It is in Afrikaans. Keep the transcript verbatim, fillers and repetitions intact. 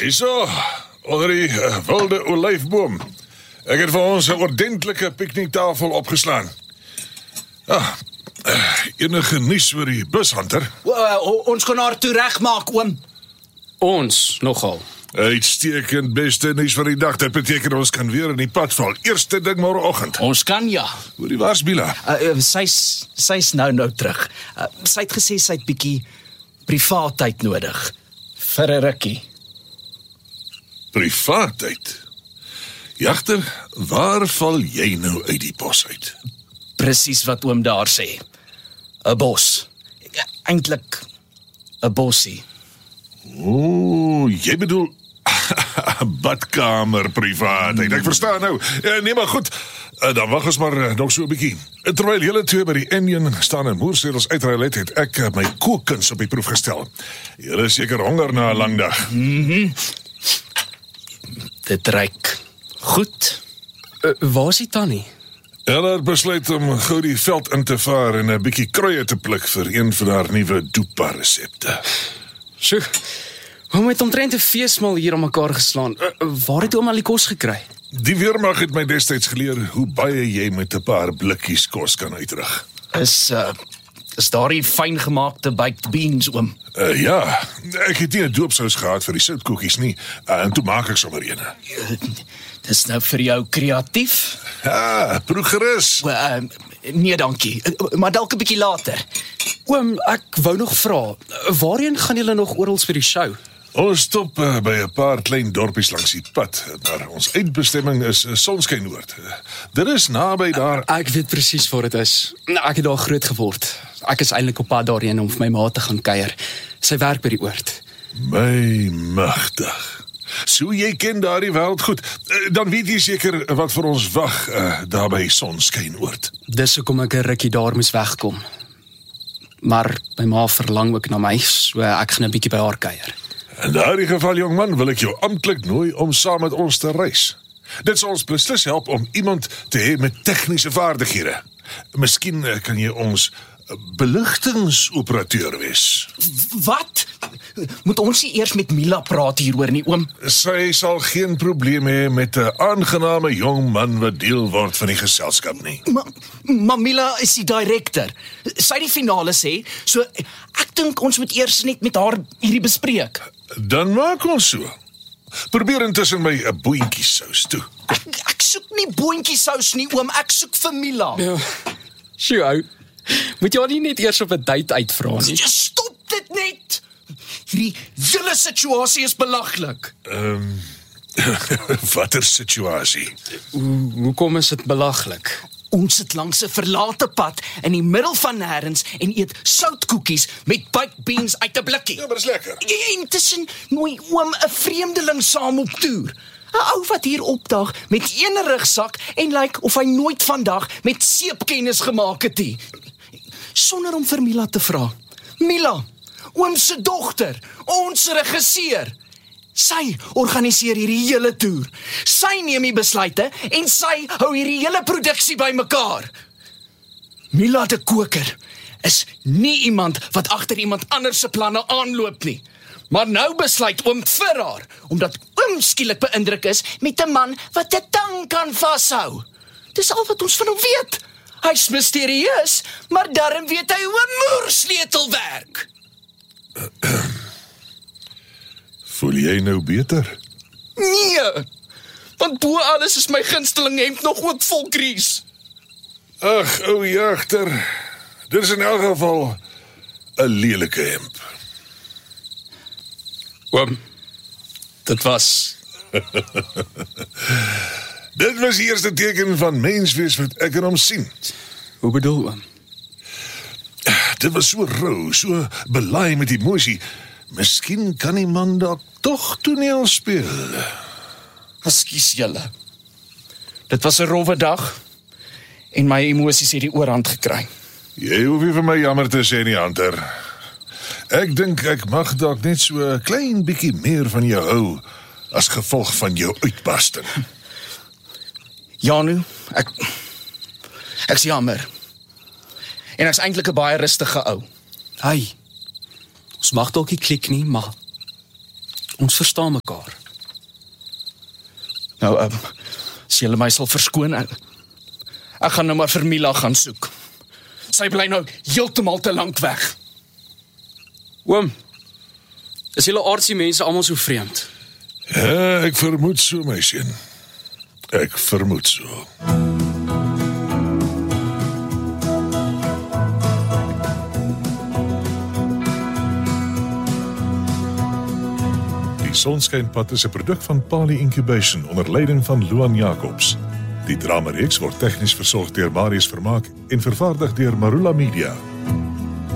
Hierso, onder die uh, wilde olyfboom. Ek het vir ons 'n ordentlike pikniektafel opgeslaan. Ah, uh, enige nuus oor die bushunter? Uh, ons gaan haar toe regmaak, oom. Ons, nogal. Uitstekend, beste nuus van die dag. Dit beteken ons kan weer in die pad val. Eerste ding môreoggend. Ons kan, ja. Hoe die was, Bila? Uh, uh, sy's, sy's nou nou terug. Uh, sy het gesê sy het bietjie privaatheid nodig. Vir 'n rukkie. Privaatheid? Jagter, waar val jy nou uit die bos uit? Presies wat oom daar sê. 'n Bos. Eintlik 'n bossie. O, jy bedoel badkamer privaatheid. Ek verstaan nou. Ja, nee, maar goed. Dan wag ons maar nog so 'n bietjie. Terwyl julle twee by die Indian staan en moersedels uitruil het, het ek my kookkuns op die proef gestel. Julle is seker honger na 'n lang dag. Mhm. Dit reik goed. Uh, waar is die tannie? Hulle het besluit om gou die veld in te vaar en 'n bietjie kruie te pluk vir een van haar nuwe doepa resepte. Sjoe, oom het omtrent 'n feesmaal hier aan mekaar geslaan. Uh, waar het oom al die kos gekry? Die weermag het my destyds geleer hoe baie jy met 'n paar blikkies kos kan uitrig. Is uh, is daardie fyn gemaakte baked beans, oom? Uh, ja, ek het nie 'n doopsous gehad vir die soutkoekies nie, uh, en toe maak ek sommer eene. Uh, dis nou vir jou kreatief? Ja, proe gerus. Uh, nee, dankie. Uh, maar dalk 'n bietjie later. Oom, ek wou nog vra, waarheen gaan julle nog oral vir die show? Ons stop uh, by 'n paar klein dorpies langs die pad, maar ons uitbestemming is uh, Sonskynnoord. Uh, dit is naby daar. Ek weet presies waar dit is. Ek het daar groot geword. Ek is eintlik op pad daarheen om vir my ma te gaan kuier. Sy werk by die oord. My magtig. So jy ken daardie wêreld goed. Uh, dan weet jy seker wat vir ons wag uh, daar by Sonskynnoord. Dis hoekom ek 'n rukkie daar moes wegkom. Maar my ma verlang ook na my, so ek gaan 'n bietjie by haar kuier. In daardie geval, jongman, wil ek jou amptelik nooi om saam met ons te reis. Dit sal ons beslis help om iemand te hê met tegniese vaardighede. Miskien uh, kan jy ons beligtingsoperateur wees. Wat? Moet ons nie eers met Mila praat hieroor nie, oom? Sy sal geen probleem hê met 'n aangename jong man wat deel word van die geselskap nie. Maar ma Mila is die director. Sy die finale sê, so ek dink ons moet eers net met haar hierdie bespreek. Dan maak ons so. Probeer intussen my 'n boontjie sous toe. Ek, ek soek nie boontjie sous nie, oom, ek soek vir Mila. Ja. Sjoe, ou. Moet jy haar nie net eers op 'n date uitvra nie? Just stop dit net. Hierdie hele situasie is belaglik. Ehm um, watter situasie? Hoe, hoekom is dit belaglik? Ons sit langs 'n verlate pad in die middel van nêrens en eet soutkoekies met baked beans uit 'n blikkie. Ja, maar dis lekker. En intussen nooi oom 'n vreemdeling saam op toer. 'n Ou wat hier opdag met een rugsak en lyk like of hy nooit vandag met seepkennis gemaak het nie. Sonder om vir Mila te vra. Mila, oom se dogter, ons regisseur. Sy organiseer hierdie hele toer. Sy neem die besluite en sy hou hierdie hele produksie bymekaar. Mila de Koker is nie iemand wat agter iemand anders se planne aanloop nie. Maar nou besluit oom vir haar, omdat oom skielik beïndruk is met 'n man wat 'n tang kan vashou. Dis al wat ons van hom weet. Hy's misterieus, maar darm weet hy hoe 'n moersleutel werk. Voel jy nou beter? Nee, want bo alles is my gunsteling hemp nog ook vol kries. Ag, ou jagter. Dit is in elk geval 'n lelike hemp. Oom, dit was... Dit was die eerste teken van menswees wat ek in hom sien. Hoe bedoel oom? Dit was so rou, so belaai met emosie. Miskien kan die man dalk tog toneel speel. Ekskuus julle. Dit was 'n rowwe dag en my emosies het die oorhand gekry. Jy hoef nie vir my jammer te sê nie, Hunter. Ek dink ek mag dalk net so 'n klein bietjie meer van jou hou as gevolg van jou uitbarsting. Janu, ek ek's jammer. En ek's eintlik 'n baie rustige ou. Hey, ons mag dalk nie klik nie, maar Ons verstaan mekaar. Nou, um, as julle my sal verskoon, ek, ek gaan nou maar vir Mila gaan soek. Sy bly nou heeltemal te lank weg. Oom, is julle aardse mense almal so vreemd? Ja, ek vermoed so, my seun. Ek vermoed so. Die Sonskynpad is 'n produk van Pali Incubation onder leiding van Luan Jacobs. Die drama reeks word tegnies versorg deur Marius Vermaak en vervaardig deur Marula Media.